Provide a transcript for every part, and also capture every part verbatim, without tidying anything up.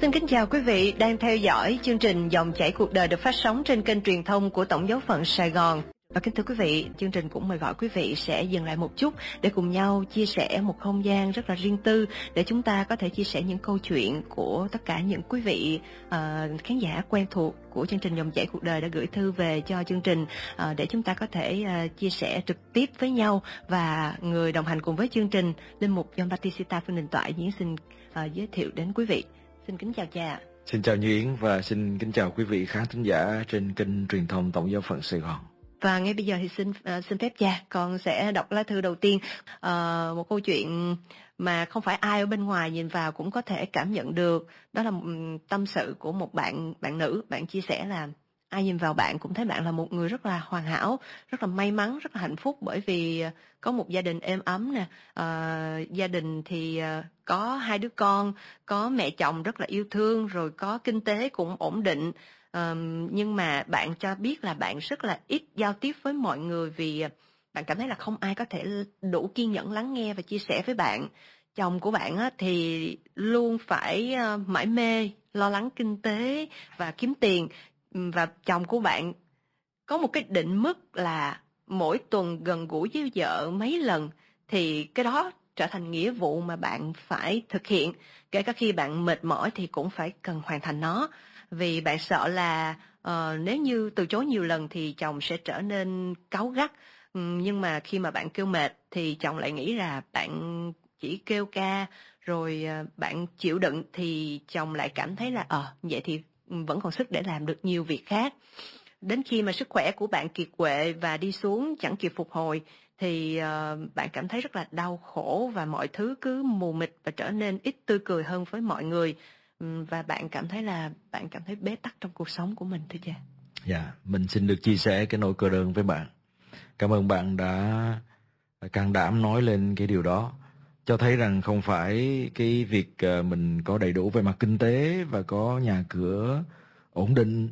Xin kính chào quý vị đang theo dõi chương trình Dòng chảy cuộc đời được phát sóng trên kênh truyền thông của Tổng giáo phận Sài Gòn. Và kính thưa quý vị, chương trình cũng mời gọi quý vị sẽ dừng lại một chút để cùng nhau chia sẻ một không gian rất là riêng tư để chúng ta có thể chia sẻ những câu chuyện của tất cả những quý vị uh, khán giả quen thuộc của chương trình Dòng chảy cuộc đời đã gửi thư về cho chương trình uh, để chúng ta có thể uh, chia sẻ trực tiếp với nhau. Và người đồng hành cùng với chương trình, Linh mục John Battista Phương Đình Toại diễn xin uh, giới thiệu đến quý vị. Xin kính chào cha. Xin chào Như Yến và xin kính chào quý vị khán thính giả trên kênh truyền thông Tổng giáo phận Sài Gòn. Và ngay bây giờ thì xin uh, xin phép cha, con sẽ đọc lá thư đầu tiên. Uh, một câu chuyện mà không phải ai ở bên ngoài nhìn vào cũng có thể cảm nhận được. Đó là um, tâm sự của một bạn bạn nữ. Bạn chia sẻ là ai nhìn vào bạn cũng thấy bạn là một người rất là hoàn hảo, rất là may mắn, rất là hạnh phúc, bởi vì có một gia đình êm ấm nè. Uh, gia đình thì uh, có hai đứa con, có mẹ chồng rất là yêu thương, rồi có kinh tế cũng ổn định. Uh, nhưng mà bạn cho biết là bạn rất là ít giao tiếp với mọi người vì bạn cảm thấy là không ai có thể đủ kiên nhẫn lắng nghe và chia sẻ với bạn. Chồng của bạn á, thì luôn phải uh, mải mê lo lắng kinh tế và kiếm tiền, và chồng của bạn có một cái định mức là mỗi tuần gần gũi với vợ mấy lần, thì cái đó trở thành nghĩa vụ mà bạn phải thực hiện, kể cả khi bạn mệt mỏi thì cũng phải cần hoàn thành nó. Vì bạn sợ là uh, nếu như từ chối nhiều lần thì chồng sẽ trở nên cáu gắt. Um, nhưng mà khi mà bạn kêu mệt thì chồng lại nghĩ là bạn chỉ kêu ca, rồi uh, bạn chịu đựng thì chồng lại cảm thấy là ờ uh, vậy thì vẫn còn sức để làm được nhiều việc khác. Đến khi mà sức khỏe của bạn kiệt quệ và đi xuống chẳng kịp phục hồi thì uh, bạn cảm thấy rất là đau khổ và mọi thứ cứ mù mịt và trở nên ít tươi cười hơn với mọi người. Và bạn cảm thấy là bạn cảm thấy bế tắc trong cuộc sống của mình, thưa cha. Dạ, mình xin được chia sẻ cái nỗi cô đơn với bạn. Cảm ơn bạn đã can đảm nói lên cái điều đó, cho thấy rằng không phải cái việc mình có đầy đủ về mặt kinh tế và có nhà cửa ổn định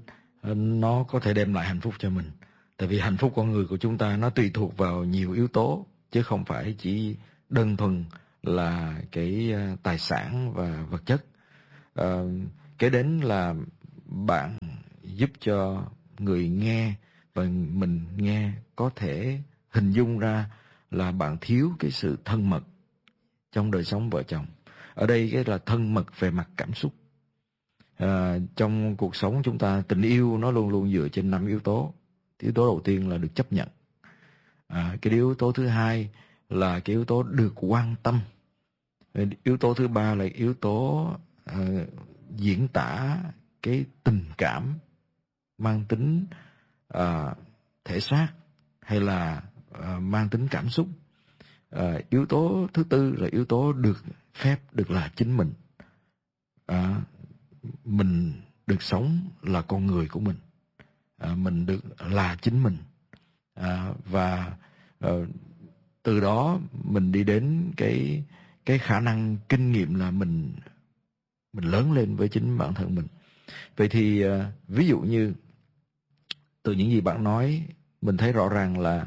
nó có thể đem lại hạnh phúc cho mình. Tại vì hạnh phúc con người của chúng ta nó tùy thuộc vào nhiều yếu tố, chứ không phải chỉ đơn thuần là cái tài sản và vật chất. Uh, cái đến là bạn giúp cho người nghe và mình nghe có thể hình dung ra là bạn thiếu cái sự thân mật trong đời sống vợ chồng. Ở đây cái là thân mật về mặt cảm xúc. Uh, trong cuộc sống chúng ta, tình yêu nó luôn luôn dựa trên năm yếu tố. Yếu tố đầu tiên là được chấp nhận. Uh, cái yếu tố thứ hai là cái yếu tố được quan tâm. Yếu tố thứ ba là yếu tố Uh, diễn tả cái tình cảm mang tính uh, thể xác hay là uh, mang tính cảm xúc. Uh, yếu tố thứ tư là yếu tố được phép được là chính mình. Uh, mình được sống là con người của mình. Uh, mình được là chính mình. Uh, và uh, từ đó mình đi đến cái cái khả năng kinh nghiệm là mình mình lớn lên với chính bản thân mình. Vậy thì uh, ví dụ như từ những gì bạn nói, mình thấy rõ ràng là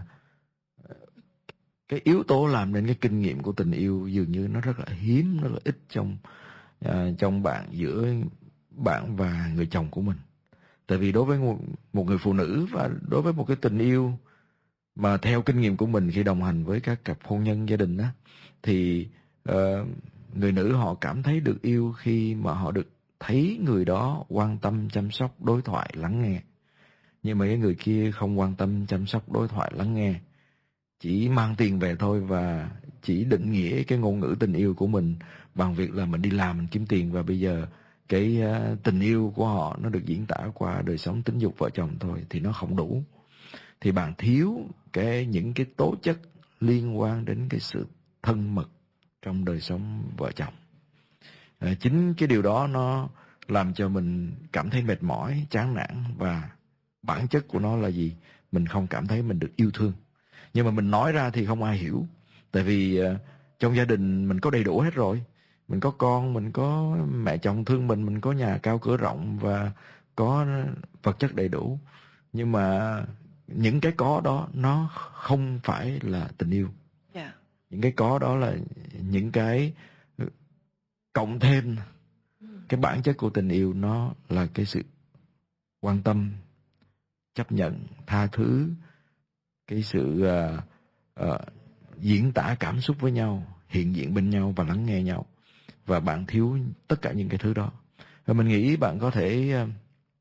cái yếu tố làm nên cái kinh nghiệm của tình yêu dường như nó rất là hiếm, rất là ít trong uh, trong bạn, giữa bạn và người chồng của mình. Tại vì đối với một, một người phụ nữ và đối với một cái tình yêu mà theo kinh nghiệm của mình khi đồng hành với các cặp hôn nhân gia đình á, thì uh, người nữ họ cảm thấy được yêu khi mà họ được thấy người đó quan tâm, chăm sóc, đối thoại, lắng nghe. Nhưng mà cái người kia không quan tâm, chăm sóc, đối thoại, lắng nghe, chỉ mang tiền về thôi và chỉ định nghĩa cái ngôn ngữ tình yêu của mình bằng việc là mình đi làm, mình kiếm tiền, và bây giờ cái uh, tình yêu của họ nó được diễn tả qua đời sống tính dục vợ chồng thôi, thì nó không đủ. Thì bạn thiếu cái những cái tố chất liên quan đến cái sự thân mật trong đời sống vợ chồng. À, chính cái điều đó nó làm cho mình cảm thấy mệt mỏi, chán nản, và bản chất của nó là gì? Mình không cảm thấy mình được yêu thương. Nhưng mà mình nói ra thì không ai hiểu. Tại vì uh, trong gia đình mình có đầy đủ hết rồi. Mình có con, mình có mẹ chồng thương mình, mình có nhà cao cửa rộng và có vật chất đầy đủ. Nhưng mà những cái có đó nó không phải là tình yêu. Yeah. Những cái có đó là những cái cộng thêm Cái bản chất của tình yêu nó là cái sự quan tâm, chấp nhận, tha thứ, cái sự uh, uh, diễn tả cảm xúc với nhau, hiện diện bên nhau và lắng nghe nhau. Và bạn thiếu tất cả những cái thứ đó. Và mình nghĩ bạn có thể uh,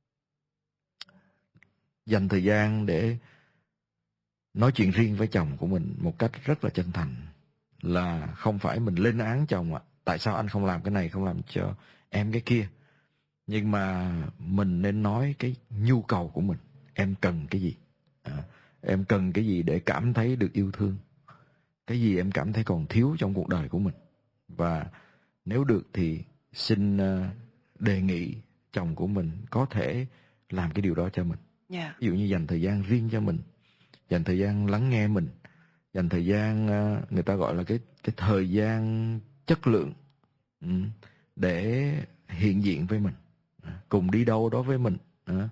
dành thời gian để nói chuyện riêng với chồng của mình một cách rất là chân thành. Là không phải mình lên án chồng ạ, tại sao anh không làm cái này, không làm cho em cái kia. Nhưng mà mình nên nói cái nhu cầu của mình. Em cần cái gì? À, em cần cái gì để cảm thấy được yêu thương? Cái gì em cảm thấy còn thiếu trong cuộc đời của mình? Và nếu được thì xin uh, đề nghị chồng của mình có thể làm cái điều đó cho mình. Yeah. Ví dụ như dành thời gian riêng cho mình, dành thời gian lắng nghe mình, dành thời gian uh, người ta gọi là cái cái thời gian chất lượng um, để hiện diện với mình, cùng đi đâu đó với mình. Uh,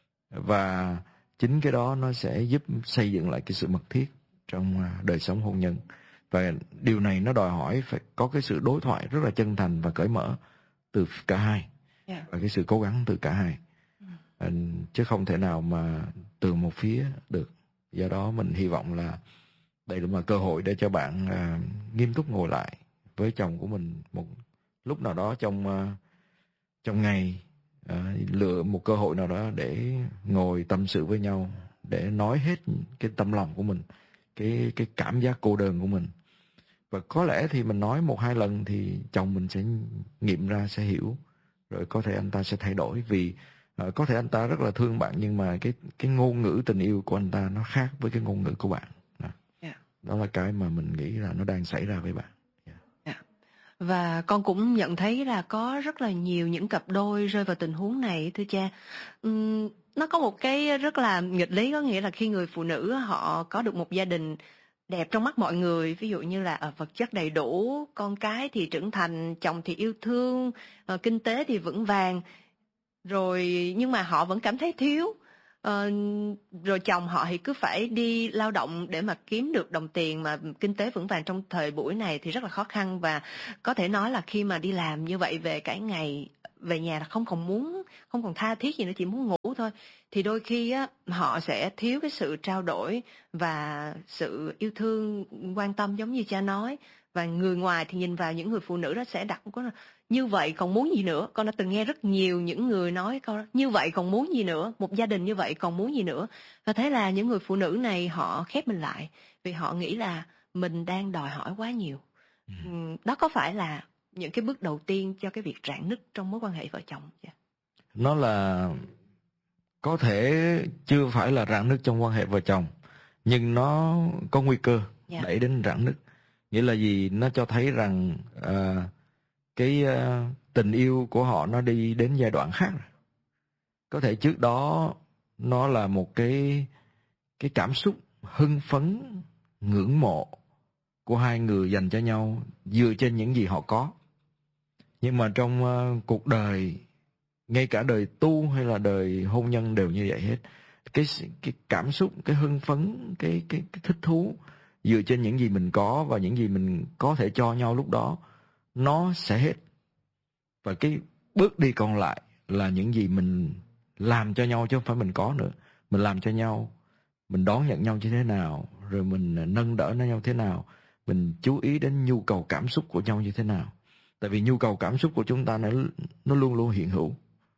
và chính cái đó nó sẽ giúp xây dựng lại cái sự mật thiết trong uh, đời sống hôn nhân. Và điều này nó đòi hỏi phải có cái sự đối thoại rất là chân thành và cởi mở từ cả hai. Yeah. Và cái sự cố gắng từ cả hai. Ừ. Chứ không thể nào mà từ một phía được. Do đó mình hy vọng là đây là một cơ hội để cho bạn uh, nghiêm túc ngồi lại với chồng của mình một lúc nào đó trong uh, trong ngày, uh, lựa một cơ hội nào đó để ngồi tâm sự với nhau, để nói hết cái tâm lòng của mình, cái cái cảm giác cô đơn của mình. Và có lẽ thì mình nói một hai lần thì chồng mình sẽ nghiệm ra, sẽ hiểu, rồi có thể anh ta sẽ thay đổi. Vì uh, có thể anh ta rất là thương bạn, nhưng mà cái cái ngôn ngữ tình yêu của anh ta nó khác với cái ngôn ngữ của bạn. Đó, yeah. Đó là cái mà mình nghĩ là nó đang xảy ra với bạn. Yeah. Yeah. Và con cũng nhận thấy là có rất là nhiều những cặp đôi rơi vào tình huống này, thưa cha. Uhm, nó có một cái rất là nghịch lý, có nghĩa là khi người phụ nữ họ có được một gia đình đẹp trong mắt mọi người, ví dụ như là ở vật chất đầy đủ, con cái thì trưởng thành, chồng thì yêu thương, uh, kinh tế thì vững vàng, rồi nhưng mà họ vẫn cảm thấy thiếu. Uh, rồi chồng họ thì cứ phải đi lao động để mà kiếm được đồng tiền, mà kinh tế vững vàng trong thời buổi này thì rất là khó khăn. Và có thể nói là khi mà đi làm như vậy về cả ngày, về nhà là không còn muốn, không còn tha thiết gì nữa, chỉ muốn ngủ thôi. Thì đôi khi á, họ sẽ thiếu cái sự trao đổi và sự yêu thương, quan tâm giống như cha nói. Và người ngoài thì nhìn vào những người phụ nữ đó sẽ đặt có là như vậy còn muốn gì nữa. Con đã từng nghe rất nhiều những người nói câu như vậy còn muốn gì nữa, một gia đình như vậy còn muốn gì nữa. Và thế là những người phụ nữ này họ khép mình lại vì họ nghĩ là mình đang đòi hỏi quá nhiều. Ừ. Đó có phải là những cái bước đầu tiên cho cái việc rạn nứt trong mối quan hệ vợ chồng? Yeah. Nó là có thể chưa phải là rạn nứt trong quan hệ vợ chồng, nhưng nó có nguy cơ yeah. đẩy đến rạn nứt. Nghĩa là gì? Nó cho thấy rằng uh, cái uh, tình yêu của họ nó đi đến giai đoạn khác. Có thể trước đó nó là một cái cái cảm xúc hưng phấn, ngưỡng mộ của hai người dành cho nhau dựa trên những gì họ có. Nhưng mà trong uh, cuộc đời, ngay cả đời tu hay là đời hôn nhân đều như vậy hết. Cái cái cảm xúc, cái hưng phấn, cái cái, cái thích thú dựa trên những gì mình có và những gì mình có thể cho nhau lúc đó, nó sẽ hết. Và cái bước đi còn lại là những gì mình làm cho nhau, chứ không phải mình có nữa. Mình làm cho nhau, mình đón nhận nhau như thế nào, rồi mình nâng đỡ nhau thế nào, mình chú ý đến nhu cầu cảm xúc của nhau như thế nào. Tại vì nhu cầu cảm xúc của chúng ta nó, nó luôn luôn hiện hữu.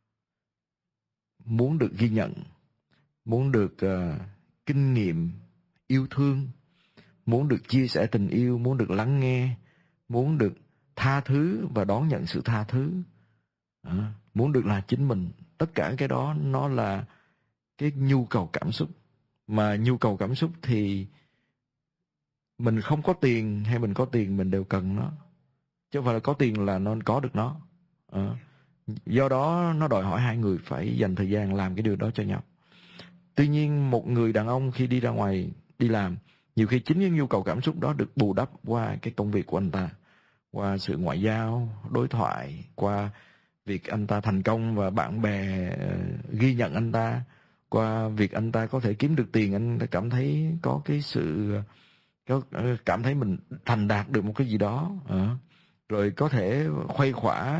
Muốn được ghi nhận, muốn được uh, kinh nghiệm yêu thương, muốn được chia sẻ tình yêu, muốn được lắng nghe, muốn được tha thứ và đón nhận sự tha thứ, à, muốn được là chính mình. Tất cả cái đó nó là cái nhu cầu cảm xúc. Mà nhu cầu cảm xúc thì mình không có tiền hay mình có tiền mình đều cần nó, chứ không phải là có tiền là nó có được nó. À, do đó nó đòi hỏi hai người phải dành thời gian làm cái điều đó cho nhau. Tuy nhiên một người đàn ông khi đi ra ngoài đi làm, nhiều khi chính những nhu cầu cảm xúc đó được bù đắp qua cái công việc của anh ta, qua sự ngoại giao, đối thoại, qua việc anh ta thành công và bạn bè ghi nhận anh ta, qua việc anh ta có thể kiếm được tiền, anh ta cảm thấy có cái sự có cảm thấy mình thành đạt được một cái gì đó, à, rồi có thể khuây khỏa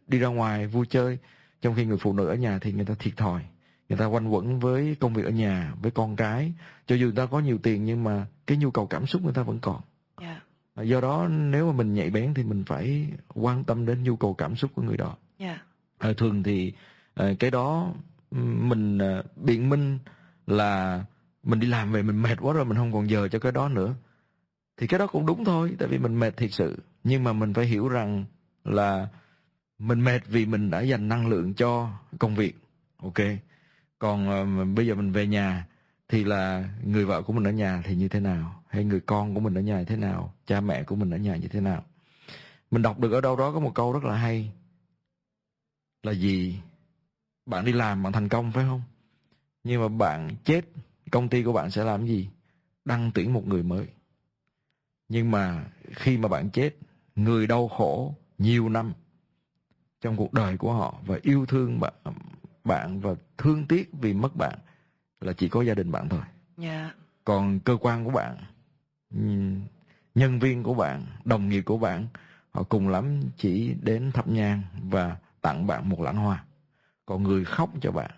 đi ra ngoài vui chơi, trong khi người phụ nữ ở nhà thì người ta thiệt thòi, người ta quanh quẩn với công việc ở nhà, với con cái, cho dù người ta có nhiều tiền nhưng mà cái nhu cầu cảm xúc người ta vẫn còn. Yeah. Do đó nếu mà mình nhạy bén thì mình phải quan tâm đến nhu cầu cảm xúc của người đó. Yeah. À, thường thì à, cái đó mình à, biện minh là mình đi làm về mình mệt quá rồi, mình không còn giờ cho cái đó nữa, thì cái đó cũng đúng thôi, tại vì mình mệt thiệt sự. Nhưng mà mình phải hiểu rằng là mình mệt vì mình đã dành năng lượng cho công việc, ok. Còn à, bây giờ mình về nhà thì là người vợ của mình ở nhà thì như thế nào, hay người con của mình ở nhà như thế nào, cha mẹ của mình ở nhà như thế nào. Mình đọc được ở đâu đó có một câu rất là hay, là gì? Bạn đi làm bạn thành công phải không? Nhưng mà bạn chết, công ty của bạn sẽ làm gì? Đăng tuyển một người mới. Nhưng mà khi mà bạn chết, người đau khổ nhiều năm trong cuộc đời của họ và yêu thương bạn, bạn và thương tiếc vì mất bạn là chỉ có gia đình bạn thôi. Yeah. Còn cơ quan của bạn, nhân viên của bạn, đồng nghiệp của bạn, họ cùng lắm chỉ đến thắp nhang và tặng bạn một lẵng hoa. Còn người khóc cho bạn,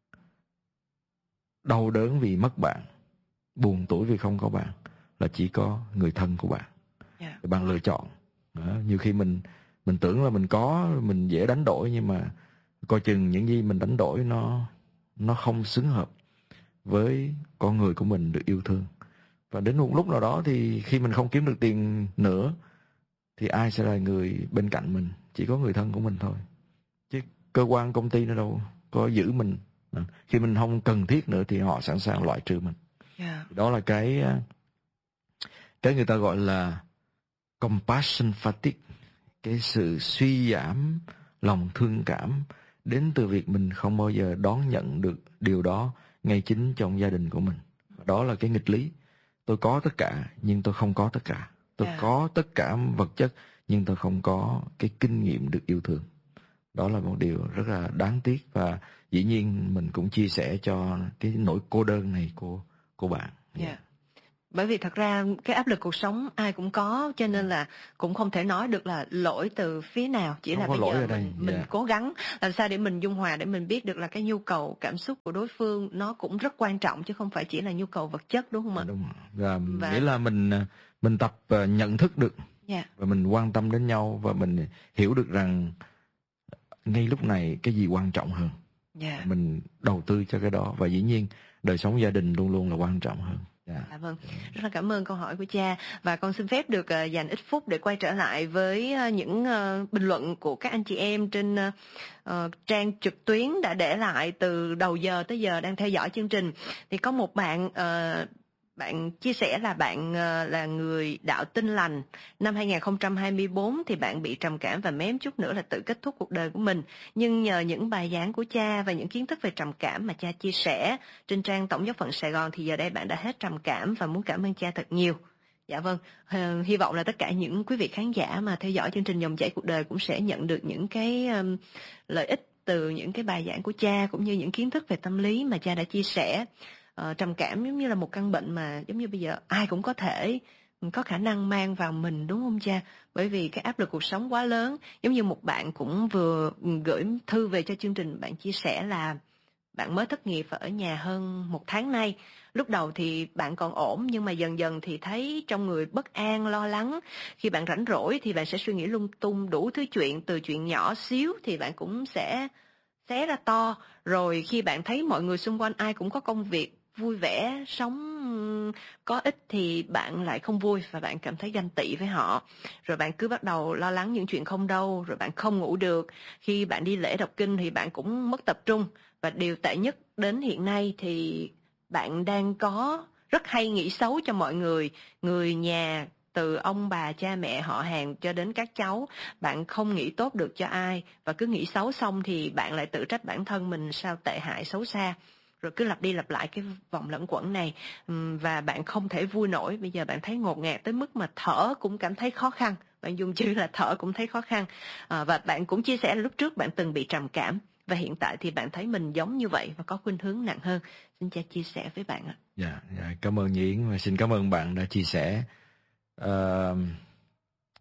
đau đớn vì mất bạn, buồn tủi vì không có bạn, là chỉ có người thân của bạn. Yeah. Bạn lựa chọn. Đó. Nhiều khi mình mình tưởng là mình có, mình dễ đánh đổi, nhưng mà coi chừng những gì mình đánh đổi nó nó không xứng hợp với con người của mình được yêu thương. Và đến một lúc nào đó thì khi mình không kiếm được tiền nữa thì ai sẽ là người bên cạnh mình? Chỉ có người thân của mình thôi. Chứ cơ quan công ty nó đâu có giữ mình. Khi mình không cần thiết nữa thì họ sẵn sàng loại trừ mình. Yeah. Đó là cái cái người ta gọi là compassion fatigue, cái sự suy giảm lòng thương cảm đến từ việc mình không bao giờ đón nhận được điều đó ngay chính trong gia đình của mình. Đó là cái nghịch lý. Tôi có tất cả nhưng tôi không có tất cả. Tôi yeah. có tất cả vật chất nhưng tôi không có cái kinh nghiệm được yêu thương. Đó là một điều rất là đáng tiếc, và dĩ nhiên mình cũng chia sẻ cho cái nỗi cô đơn này của của bạn. Yeah. Yeah. Bởi vì thật ra cái áp lực cuộc sống ai cũng có, cho nên là cũng không thể nói được là lỗi từ phía nào, chỉ không là bây giờ mình, mình yeah. cố gắng làm sao để mình dung hòa, để mình biết được là cái nhu cầu cảm xúc của đối phương nó cũng rất quan trọng, chứ không phải chỉ là nhu cầu vật chất, đúng không ạ? Đúng. Và, và nghĩa là mình mình tập nhận thức được yeah. và mình quan tâm đến nhau, và mình hiểu được rằng ngay lúc này cái gì quan trọng hơn, yeah. mình đầu tư cho cái đó, và dĩ nhiên đời sống gia đình luôn luôn là quan trọng hơn. Yeah. À, vâng, rất là cảm ơn câu hỏi của cha, và con xin phép được uh, dành ít phút để quay trở lại với uh, những uh, bình luận của các anh chị em trên uh, uh, trang trực tuyến đã để lại từ đầu giờ tới giờ đang theo dõi chương trình. Thì có một bạn uh, bạn chia sẻ là bạn uh, là người đạo Tin Lành. Năm hai không hai tư thì bạn bị trầm cảm và mém chút nữa là tự kết thúc cuộc đời của mình. Nhưng nhờ những bài giảng của cha và những kiến thức về trầm cảm mà cha chia sẻ trên trang Tổng giáo phận Sài Gòn thì giờ đây bạn đã hết trầm cảm và muốn cảm ơn cha thật nhiều. Dạ vâng, uh, hy vọng là tất cả những quý vị khán giả mà theo dõi chương trình Dòng Chảy Cuộc Đời cũng sẽ nhận được những cái um, lợi ích từ những cái bài giảng của cha, cũng như những kiến thức về tâm lý mà cha đã chia sẻ. Uh, trầm cảm giống như là một căn bệnh mà giống như bây giờ ai cũng có thể có khả năng mang vào mình, đúng không cha? Bởi vì cái áp lực cuộc sống quá lớn. Giống như một bạn cũng vừa gửi thư về cho chương trình, bạn chia sẻ là bạn mới thất nghiệp và ở nhà hơn một tháng nay. Lúc đầu thì bạn còn ổn, nhưng mà dần dần thì thấy trong người bất an, lo lắng. Khi bạn rảnh rỗi thì bạn sẽ suy nghĩ lung tung đủ thứ chuyện, từ chuyện nhỏ xíu thì bạn cũng sẽ xé ra to. Rồi khi bạn thấy mọi người xung quanh ai cũng có công việc vui vẻ, sống có ích thì bạn lại không vui và bạn cảm thấy ganh tị với họ. Rồi bạn cứ bắt đầu lo lắng những chuyện không đâu, rồi bạn không ngủ được. Khi bạn đi lễ đọc kinh thì bạn cũng mất tập trung. Và điều tệ nhất đến hiện nay thì bạn đang có rất hay nghĩ xấu cho mọi người, người nhà, từ ông bà, cha mẹ, họ hàng cho đến các cháu. Bạn không nghĩ tốt được cho ai, và cứ nghĩ xấu xong thì bạn lại tự trách bản thân mình sao tệ hại xấu xa. Rồi cứ lặp đi lặp lại cái vòng lẫn quẩn này, và bạn không thể vui nổi. Bây giờ bạn thấy ngột ngạt tới mức mà thở cũng cảm thấy khó khăn. Bạn dùng chữ là thở cũng thấy khó khăn. À, và bạn cũng chia sẻ là lúc trước bạn từng bị trầm cảm, và hiện tại thì bạn thấy mình giống như vậy và có khuynh hướng nặng hơn. Xin cha chia sẻ với bạn ạ. Dạ, dạ, cảm ơn Nhi Yến và xin cảm ơn bạn đã chia sẻ. Uh,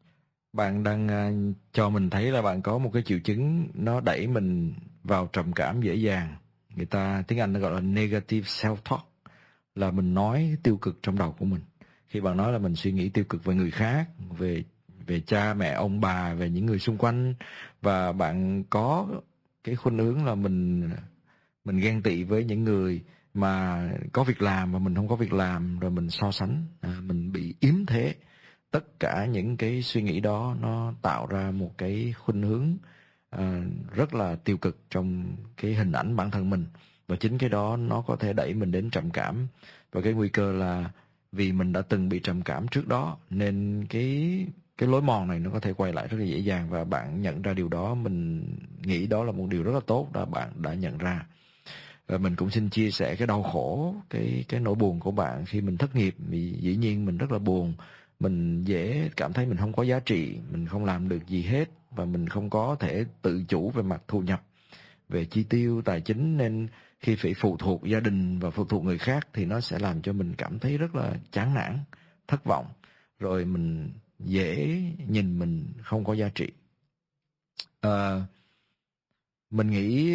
Bạn đang uh, cho mình thấy là bạn có một cái triệu chứng nó đẩy mình vào trầm cảm dễ dàng. Người ta tiếng Anh nó gọi là negative self-talk, là mình nói tiêu cực trong đầu của mình. Khi bạn nói là mình suy nghĩ tiêu cực về người khác, về về cha mẹ ông bà, về những người xung quanh, và bạn có cái khuynh hướng là mình mình ghen tị với những người mà có việc làm mà mình không có việc làm, rồi mình so sánh, à, mình bị yếm thế. Tất cả những cái suy nghĩ đó nó tạo ra một cái khuynh hướng à, rất là tiêu cực trong cái hình ảnh bản thân mình, và chính cái đó nó có thể đẩy mình đến trầm cảm. Và cái nguy cơ là vì mình đã từng bị trầm cảm trước đó, nên cái cái lối mòn này nó có thể quay lại rất là dễ dàng, và bạn nhận ra điều đó, mình nghĩ đó là một điều rất là tốt đó bạn đã nhận ra. Và mình cũng xin chia sẻ cái đau khổ, cái cái nỗi buồn của bạn khi mình thất nghiệp. Vì dĩ nhiên mình rất là buồn, mình dễ cảm thấy mình không có giá trị, mình không làm được gì hết, và mình không có thể tự chủ về mặt thu nhập, về chi tiêu tài chính, nên khi phải phụ thuộc gia đình và phụ thuộc người khác thì nó sẽ làm cho mình cảm thấy rất là chán nản, thất vọng, rồi mình dễ nhìn mình không có giá trị. À, mình nghĩ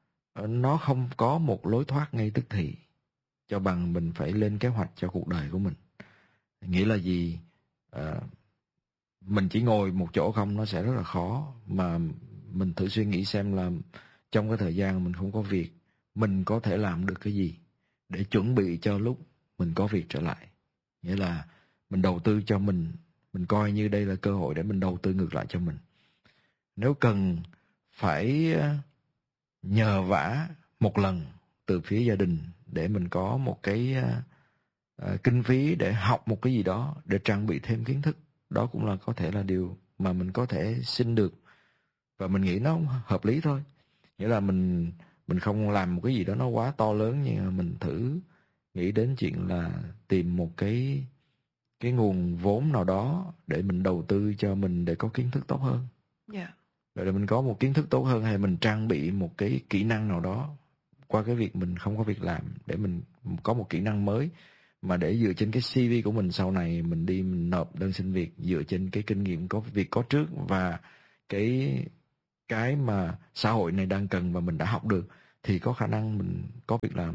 nó không có một lối thoát ngay tức thì, cho bằng mình phải lên kế hoạch cho cuộc đời của mình. Nghĩa là gì? À, mình chỉ ngồi một chỗ không nó sẽ rất là khó, mà mình thử suy nghĩ xem là trong cái thời gian mình không có việc, mình có thể làm được cái gì để chuẩn bị cho lúc mình có việc trở lại. Nghĩa là mình đầu tư cho mình, mình coi như đây là cơ hội để mình đầu tư ngược lại cho mình. Nếu cần phải nhờ vả một lần từ phía gia đình để mình có một cái uh, kinh phí để học một cái gì đó, để trang bị thêm kiến thức, đó cũng là có thể là điều mà mình có thể xin được, và mình nghĩ nó hợp lý thôi. Nghĩa là mình mình không làm một cái gì đó nó quá to lớn, nhưng mà mình thử nghĩ đến chuyện là tìm một cái cái nguồn vốn nào đó để mình đầu tư cho mình, để có kiến thức tốt hơn. Yeah. Rồi để mình có một kiến thức tốt hơn, hay mình trang bị một cái kỹ năng nào đó qua cái việc mình không có việc làm, để mình có một kỹ năng mới, mà để dựa trên cái xê vê của mình sau này mình đi mình nộp đơn xin việc, dựa trên cái kinh nghiệm có việc có trước và cái cái mà xã hội này đang cần và mình đã học được, thì có khả năng mình có việc làm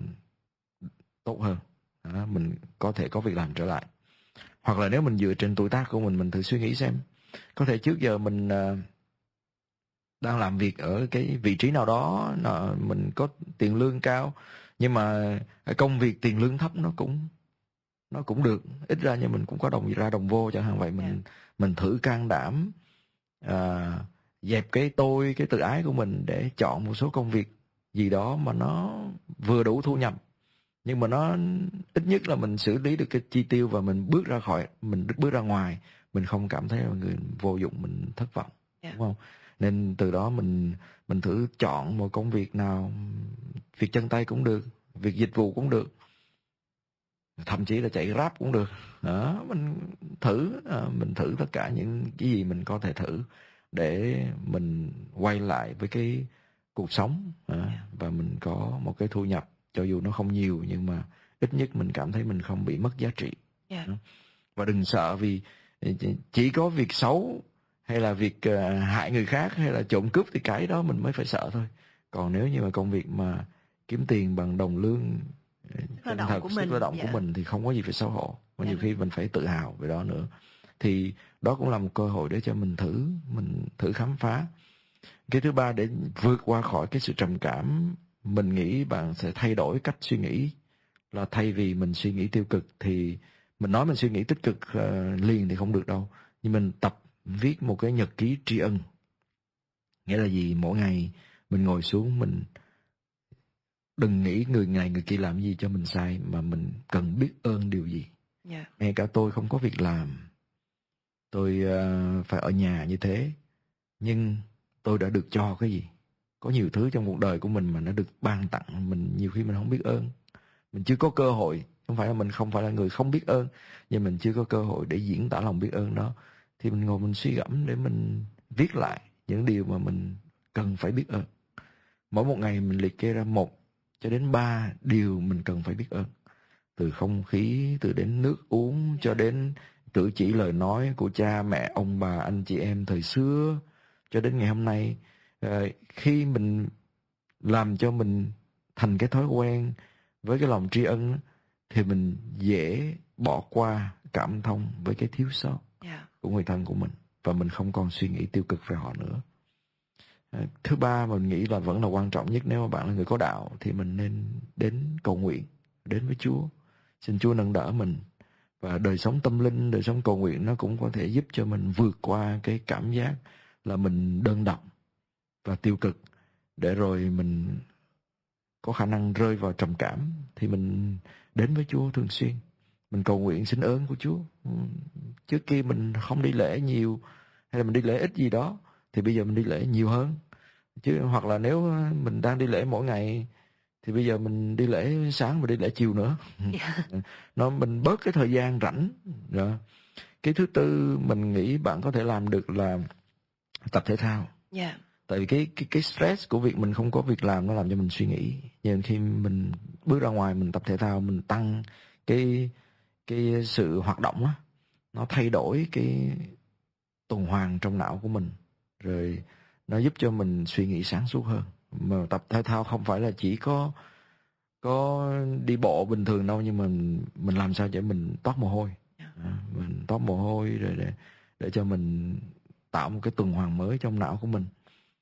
tốt hơn. Đó, mình có thể có việc làm trở lại. Hoặc là nếu mình dựa trên tuổi tác của mình, mình thử suy nghĩ xem, có thể trước giờ mình uh, đang làm việc ở cái vị trí nào đó, mình có tiền lương cao, nhưng mà công việc tiền lương thấp nó cũng nó cũng được, ít ra nhưng mình cũng có đồng ra đồng vô chẳng hạn vậy. Mình yeah. mình thử can đảm à, dẹp cái tôi, cái tự ái của mình để chọn một số công việc gì đó mà nó vừa đủ thu nhập, nhưng mà nó ít nhất là mình xử lý được cái chi tiêu, và mình bước ra khỏi, mình bước ra ngoài, mình không cảm thấy là người vô dụng, mình thất vọng, yeah. đúng không? Nên từ đó mình mình thử chọn một công việc nào, việc chân tay cũng được, việc dịch vụ cũng được, thậm chí là chạy Grab cũng được. Đó, mình thử mình thử tất cả những cái gì mình có thể thử để mình quay lại với cái cuộc sống, và mình có một cái thu nhập, cho dù nó không nhiều, nhưng mà ít nhất mình cảm thấy mình không bị mất giá trị. Yeah. Và đừng sợ vì chỉ có việc xấu hay là việc uh, hại người khác hay là trộm cướp thì cái đó mình mới phải sợ thôi. Còn nếu như mà công việc mà kiếm tiền bằng đồng lương lao động thật, của sức mình, lao động dạ. của mình thì không có gì phải xấu hổ, và dạ. nhiều khi mình phải tự hào về đó nữa. Thì đó cũng là một cơ hội để cho mình thử mình thử khám phá. Cái thứ ba, để vượt qua khỏi cái sự trầm cảm, mình nghĩ bạn sẽ thay đổi cách suy nghĩ. Là thay vì mình suy nghĩ tiêu cực thì mình nói mình suy nghĩ tích cực uh, liền thì không được đâu, nhưng mình tập viết một cái nhật ký tri ân. Nghĩa là gì? Mỗi ngày mình ngồi xuống, mình đừng nghĩ người này người kia làm gì cho mình sai, mà mình cần biết ơn điều gì. Yeah. Ngay cả tôi không có việc làm, tôi uh, phải ở nhà như thế, nhưng tôi đã được cho cái gì. Có nhiều thứ trong cuộc đời của mình mà nó được ban tặng, mình nhiều khi mình không biết ơn. Mình chưa có cơ hội, không phải là mình không phải là người không biết ơn, nhưng mình chưa có cơ hội để diễn tả lòng biết ơn đó. Thì mình ngồi mình suy gẫm để mình viết lại những điều mà mình cần phải biết ơn. Mỗi một ngày mình liệt kê ra một cho đến ba điều mình cần phải biết ơn. Từ không khí, từ đến nước uống, cho đến cử chỉ lời nói của cha mẹ, ông bà, anh chị em thời xưa cho đến ngày hôm nay. À, khi mình làm cho mình thành cái thói quen với cái lòng tri ân thì mình dễ bỏ qua cảm thông với cái thiếu sót yeah. của người thân của mình, và mình không còn suy nghĩ tiêu cực về họ nữa. À, thứ ba mình nghĩ là vẫn là quan trọng nhất, nếu mà bạn là người có đạo thì mình nên đến cầu nguyện, đến với Chúa, xin Chúa nâng đỡ mình. Và đời sống tâm linh, đời sống cầu nguyện nó cũng có thể giúp cho mình vượt qua cái cảm giác là mình đơn độc và tiêu cực, để rồi mình có khả năng rơi vào trầm cảm. Thì mình đến với Chúa thường xuyên, mình cầu nguyện xin ơn của Chúa. Trước kia mình không đi lễ nhiều, hay là mình đi lễ ít gì đó, thì bây giờ mình đi lễ nhiều hơn. Chứ hoặc là nếu mình đang đi lễ mỗi ngày thì bây giờ mình đi lễ sáng và đi lễ chiều nữa. Yeah. Nó mình bớt cái thời gian rảnh rồi. Cái thứ tư mình nghĩ bạn có thể làm được là tập thể thao. Yeah. Tại vì cái cái cái stress của việc mình không có việc làm nó làm cho mình suy nghĩ. Nhưng khi mình bước ra ngoài mình tập thể thao, mình tăng cái cái sự hoạt động á, nó thay đổi cái tuần hoàn trong não của mình, rồi nó giúp cho mình suy nghĩ sáng suốt hơn. Mà tập thể thao không phải là chỉ có có đi bộ bình thường đâu, nhưng mà mình, mình làm sao để mình toát mồ hôi, à, mình toát mồ hôi rồi để để cho mình tạo một cái tuần hoàn mới trong não của mình.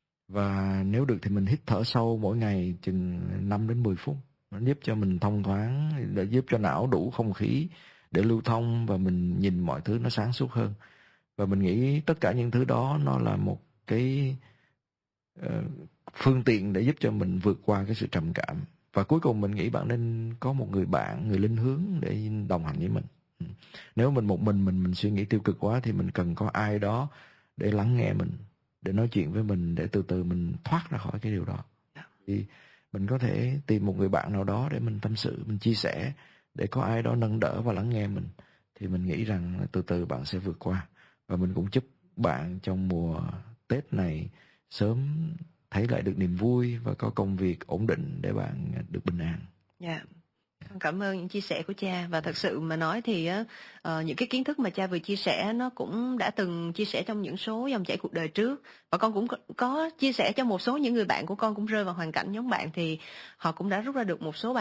Và nếu được thì mình hít thở sâu mỗi ngày chừng năm đến mười phút. Nó giúp cho mình thông thoáng, để giúp cho não đủ không khí để lưu thông, và mình nhìn mọi thứ nó sáng suốt hơn. Và mình nghĩ tất cả những thứ đó nó là một cái uh, phương tiện để giúp cho mình vượt qua cái sự trầm cảm. Và cuối cùng mình nghĩ bạn nên có một người bạn, người linh hướng để đồng hành với mình. Nếu mình một mình mình mình suy nghĩ tiêu cực quá thì mình cần có ai đó để lắng nghe mình, để nói chuyện với mình, để từ từ mình thoát ra khỏi cái điều đó. Thì mình có thể tìm một người bạn nào đó để mình tâm sự, mình chia sẻ, để có ai đó nâng đỡ và lắng nghe mình. Thì mình nghĩ rằng từ từ bạn sẽ vượt qua. Và mình cũng chúc bạn trong mùa Tết này sớm thấy lại được niềm vui và có công việc ổn định để bạn được bình an. Dạ. Yeah. Cảm ơn những chia sẻ của cha. Và thật sự mà nói thì uh, những cái kiến thức mà cha vừa chia sẻ nó cũng đã từng chia sẻ trong những số dòng chảy cuộc đời trước, và con cũng có, có chia sẻ cho một số những người bạn của con cũng rơi vào hoàn cảnh giống bạn, thì họ cũng đã rút ra được một số bài